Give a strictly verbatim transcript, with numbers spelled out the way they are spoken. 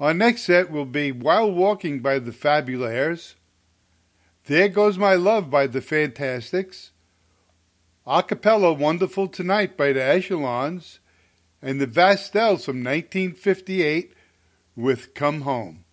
Our next set will be While Walking by the Fabulaires, There Goes My Love by the Fantastics, a cappella Wonderful Tonight by the Echelons, and the Vastels from nineteen fifty-eight with Come Home.